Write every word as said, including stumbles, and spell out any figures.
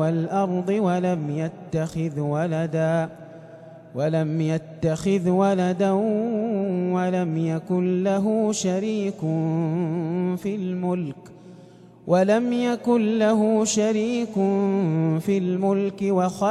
والأرض ولم يتخذ ولدا ولم يتخذ ولدا ولم يكن له شريك في الملك ولم يكن له شريك في الملك